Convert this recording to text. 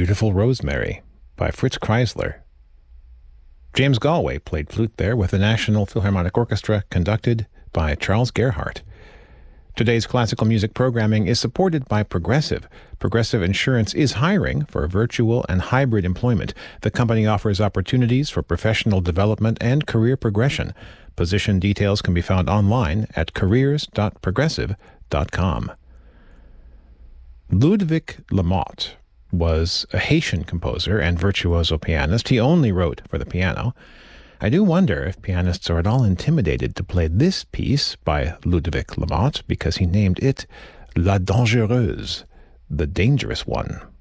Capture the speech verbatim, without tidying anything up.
Beautiful Rosemary by Fritz Kreisler. James Galway played flute there with the National Philharmonic Orchestra, conducted by Charles Gerhardt. Today's classical music programming is supported by Progressive. Progressive Insurance is hiring for virtual and hybrid employment. The company offers opportunities for professional development and career progression. Position details can be found online at careers dot progressive dot com. Ludwig Lamotte was a Haitian composer and virtuoso pianist. He only wrote for the piano. I do wonder if pianists are at all intimidated to play this piece by Ludwig Lamotte because he named it La Dangereuse, the dangerous one.